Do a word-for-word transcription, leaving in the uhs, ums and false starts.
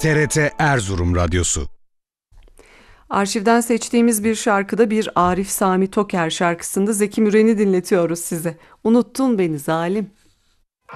T R T Erzurum Radyosu. Arşivden seçtiğimiz bir şarkıda bir Arif Sami Toker şarkısında Zeki Müren'i dinletiyoruz size. Unuttun beni zalim.